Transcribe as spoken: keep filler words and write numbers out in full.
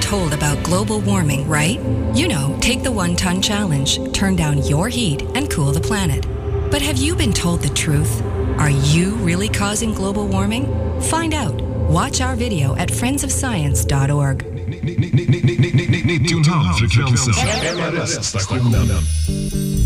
told about global warming, right? You know, take the one-ton challenge, turn down your heat, and cool the planet. But have you been told the truth? Are you really causing global warming? Find out. Watch our video at friends of science dot org. nittionio frekvensen.